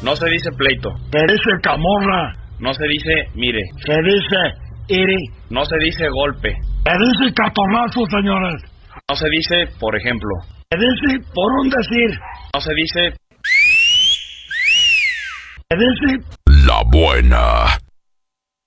No se dice pleito. Se dice camorra. No se dice mire. Se dice iri. No se dice golpe. Se dice catorrazo, señores. No se dice, por ejemplo. Se dice por un decir. No se dice... Se dice... La Buena.